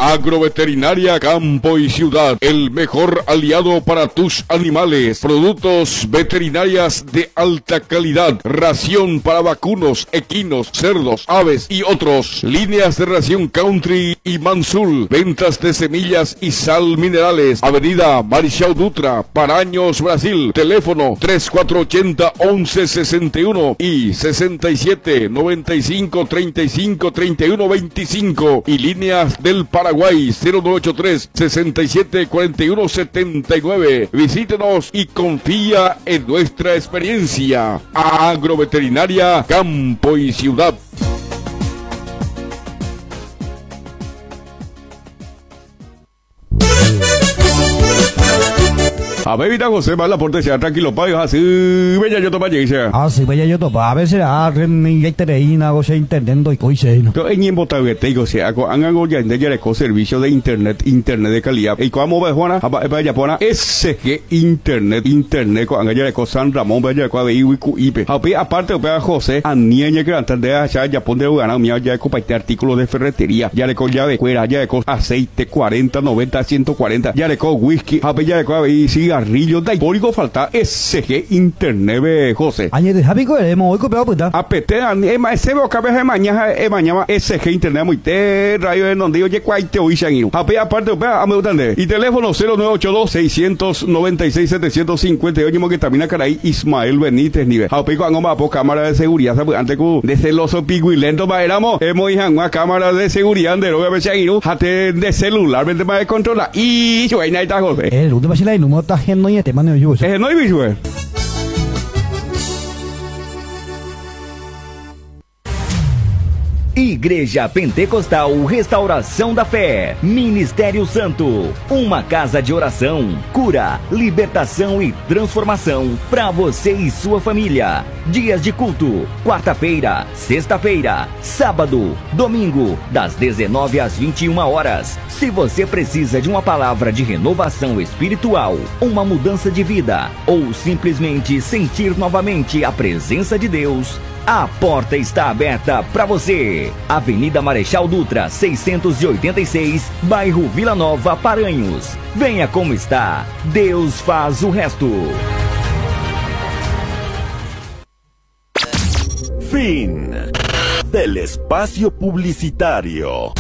Agroveterinaria Campo y Ciudad, el mejor aliado para tus animales. Productos veterinarias de alta calidad, ración para vacunos, equinos, cerdos, aves y otros. Líneas de ración Country y Mansul. Ventas de semillas y sal minerales. Avenida Marechal Dutra, Paraños, Brasil. Teléfono 3480-1161 y 6795-3531-25. Y líneas del Paraguay 0983-674179. Visítenos y confía en nuestra experiencia. Agroveterinaria Campo y Ciudad. A ver, mira, José, va la puerta, sea tranquilo, pa, así, bella yo topa, llegué. Sí, bella yo topa, a ver, será, internet, o sea, internet, y coise, ¿no? Entonces, en Botaguete, digo, si hago ya de servicio de internet de calidad. Y como ves, Juana, vaya, pona, SG internet, con ya de San Ramón, vaya, de IWIP. Aparte, José, a niña que antes de allá, ya pone ganar, mía, ya de compartir artículos de ferretería, ya de ya de cuera, ya de aceite, 40, 90, 140, ya de whisky, ya de cigarrillos, de hipórico falta SG internet, José. Añe de Javico, hoy copiado, puta. Apete, ese boca de mañana, SG internet, muy te, rayo de donde yo ya cuaite hoy sanguino. Aparte, a me gustan y teléfono 0982-696-750, oye, que también acá ahí Ismael Benítez, nivel. Cuando va por cámara de seguridad, antes de celoso piguilento, éramos, hemos hija una cámara de seguridad, de lo que sanguino, jate de celular, vente más de controlar, y yo ahí está, José. El último es el número está no y te mando yo. No hay visual. Igreja Pentecostal Restauração da Fé, Ministério Santo, uma casa de oração, cura, libertação e transformação para você e sua família. Dias de culto, quarta-feira, sexta-feira, sábado, domingo, das 19 às 21 horas. Se você precisa de uma palavra de renovação espiritual, uma mudança de vida ou simplesmente sentir novamente a presença de Deus, a porta está aberta para você. Avenida Marechal Dutra, 686, bairro Vila Nova, Paranhos. Venha como está. Deus faz o resto. Fin del espacio publicitario.